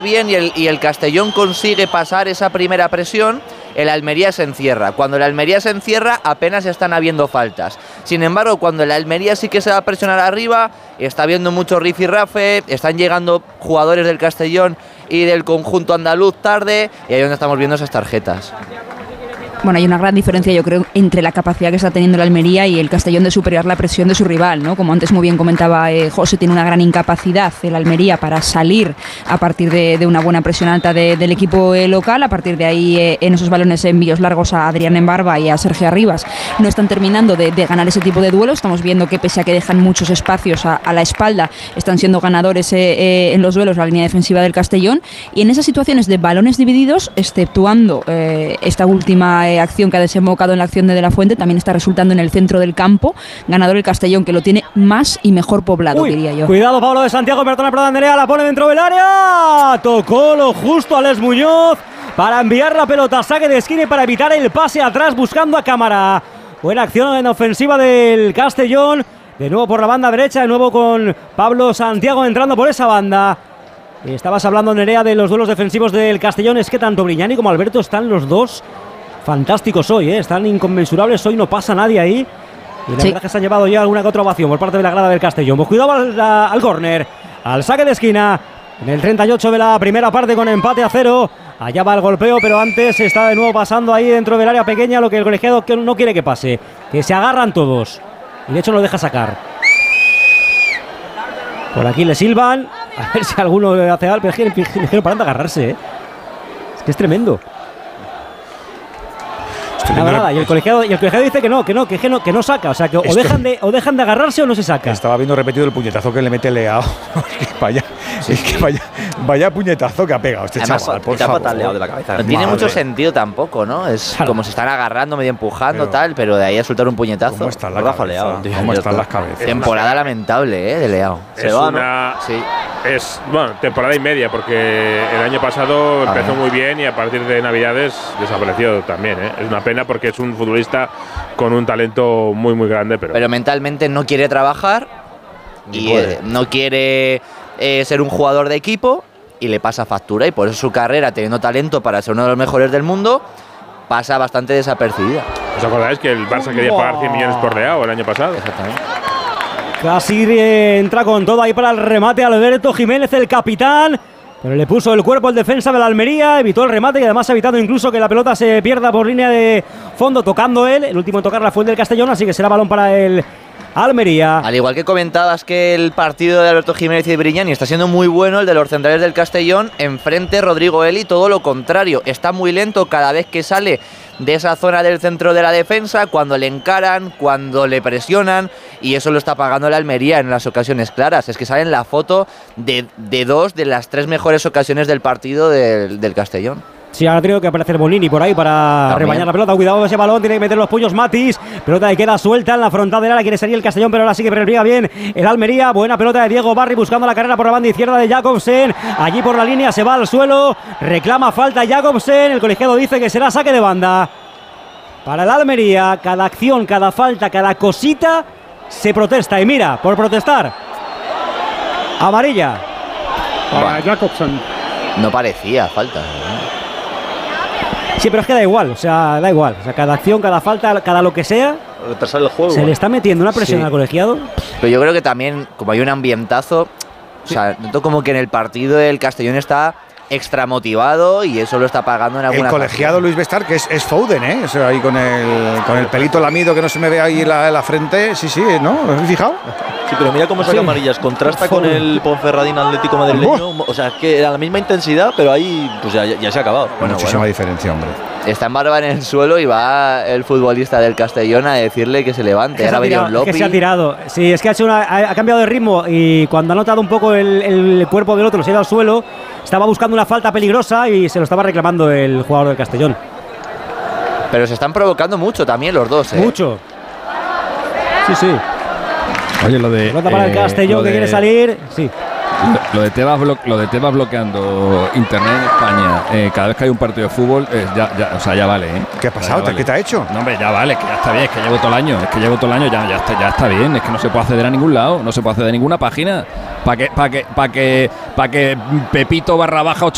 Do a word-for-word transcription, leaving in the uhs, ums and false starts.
bien y el, y el Castellón consigue pasar esa primera presión, el Almería se encierra. Cuando el Almería se encierra, apenas están habiendo faltas. Sin embargo, cuando el Almería sí que se va a presionar arriba, está habiendo mucho rifirrafe, están llegando jugadores del Castellón y del conjunto andaluz tarde, y ahí es donde estamos viendo esas tarjetas. Bueno, hay una gran diferencia, yo creo, entre la capacidad que está teniendo el Almería y el Castellón de superar la presión de su rival, ¿no? Como antes muy bien comentaba eh, José, tiene una gran incapacidad el Almería para salir a partir de, de una buena presión alta de, del equipo eh, local. A partir de ahí, eh, en esos balones envíos largos a Adrián Embarba y a Sergio Arribas, no están terminando de, de ganar ese tipo de duelos. Estamos viendo que pese a que dejan muchos espacios a, a la espalda, están siendo ganadores eh, eh, en los duelos la línea defensiva del Castellón. Y en esas situaciones de balones divididos, exceptuando eh, esta última eh, acción que ha desembocado en la acción de De La Fuente, también está resultando en el centro del campo, ganador el Castellón, que lo tiene más y mejor poblado. Uy, diría yo. Cuidado, Pablo de Santiago, perdona la pelota de Nerea, la pone dentro del área, tocó lo justo a Alex Muñoz para enviar la pelota a saque de esquina y para evitar el pase atrás buscando a Cámara. Buena acción en ofensiva del Castellón, de nuevo por la banda derecha, de nuevo con Pablo Santiago entrando por esa banda. Estabas hablando, Nerea, de los duelos defensivos del Castellón. Es que tanto Brignani como Alberto están los dos fantásticos hoy, ¿eh? Están inconmensurables hoy, no pasa nadie ahí. Y la sí. verdad es que se han llevado ya alguna que otra ovación por parte de la grada del Castellón. Pues cuidado al, al córner, al saque de esquina, en el treinta y ocho de la primera parte con empate a cero. Allá va el golpeo, pero antes está de nuevo pasando ahí dentro del área pequeña lo que el colegiado no quiere que pase, que se agarran todos. Y de hecho lo deja sacar. Por aquí le silban, a ver si alguno hace algo, pero es que no paran de agarrarse, ¿eh? Es que es tremendo. Nada, nada. Y el colegiado, y el colegiado dice que no, que no, que no, que no saca, o sea, que o dejan de, o dejan de agarrarse o no se saca. Estaba viendo repetido el puñetazo que le mete Leao. vaya, sí, es que vaya, vaya puñetazo que ha pegado este Además, chaval, por favor. Leao de la cabeza. No tiene mucho sentido tampoco, ¿no? Es claro. como se están agarrando, medio empujando, pero, tal, pero de ahí a soltar un puñetazo. ¿Cómo está la cabeza? Leao, ¿Cómo están las cabezas? Temporada lamentable, ¿eh? De Leao. Se es va, una, ¿no? Sí. Es, bueno, temporada y media, porque el año pasado ah, empezó muy bien y a partir de Navidades desapareció también, ¿eh? Es una pena porque es un futbolista con un talento muy, muy grande. Pero, pero mentalmente no quiere trabajar y eh, no quiere eh, ser un jugador de equipo y le pasa factura. Y por eso su carrera, teniendo talento para ser uno de los mejores del mundo, pasa bastante desapercibida. ¿Os acordáis que el Barça quería pagar cien millones por Leao el año pasado? Exactamente. Casi entra con todo ahí para el remate Alberto Jiménez, el capitán. Pero le puso el cuerpo el defensa de la Almería, evitó el remate y además ha evitado incluso que la pelota se pierda por línea de fondo, tocando él. El último en tocar la fue el del Castellón, así que será balón para el Almería. Al igual que comentabas que el partido de Alberto Jiménez y Brignani está siendo muy bueno, el de los centrales del Castellón, enfrente Rodrigo Eli, todo lo contrario. Está muy lento cada vez que sale de esa zona del centro de la defensa, cuando le encaran, cuando le presionan, y eso lo está pagando la Almería en las ocasiones claras. Es que sale en la foto de, de dos de las tres mejores ocasiones del partido del, del Castellón. Sí, ahora ha tenido que aparecer Bonini por ahí para También. rebañar la pelota. Cuidado con ese balón, tiene que meter los puños Matis. Pelota que queda suelta en la frontal del área, quiere salir el Castellón, pero ahora sí que perriega bien el Almería. Buena pelota de Diego Barri buscando la carrera por la banda izquierda de Jacobsen. Allí por la línea se va al suelo, reclama falta Jacobsen. El colegiado dice que será saque de banda para el Almería. Cada acción, cada falta, cada cosita se protesta. Y mira, por protestar, amarilla para Jacobsen. No parecía falta, ¿no? Sí, pero es que da igual, o sea, da igual. O sea, cada acción, cada falta, cada lo que sea, retrasar el juego. Se le está metiendo una presión sí. al colegiado. Pero yo creo que también, como hay un ambientazo, sí. o sea, noto como que en el partido el Castellón está extra motivado y eso lo está pagando en alguna El colegiado parte. Luis Bestar, que es, es Foden, ¿eh? O sea, ahí con el, con el pelito lamido que no se me ve ahí la, la frente. Sí, sí, ¿no? ¿Os habéis fijado? Sí, pero mira cómo saca sí. amarillas. Contrasta Foden. Con el Ponferradín Atlético madrileño. Oh. O sea, es que era la misma intensidad, pero ahí pues ya, ya se ha acabado. Bueno, muchísima bueno. diferencia, hombre. Está en barba en el suelo y va el futbolista del Castellón a decirle que se levante. Ahora vería un Lopi. Es que se ha tirado. Sí, es que ha, hecho una, ha, ha cambiado de ritmo y cuando ha notado un poco el, el cuerpo del otro, se ha ido al suelo, estaba buscando una falta peligrosa y se lo estaba reclamando el jugador del Castellón. Pero se están provocando mucho también los dos, ¿eh? Mucho. Sí, sí. Oye, lo de... Pelota para eh, el Castellón que de... quiere salir. Sí. Lo, lo de Tebas blo lo de Tebas bloqueando internet en España eh, cada vez que hay un partido de fútbol eh, ya, ya, o sea, ya vale, ¿eh? ¿Qué ha pasado? Vale. ¿Qué te ha hecho? No, hombre, ya vale, que ya está bien, es que llevo todo el año, es que llevo todo el año, ya, ya, está, ya está bien, es que no se puede acceder a ningún lado, no se puede acceder a ninguna página. ¿Para que, para que, para que, para que Pepito barra baja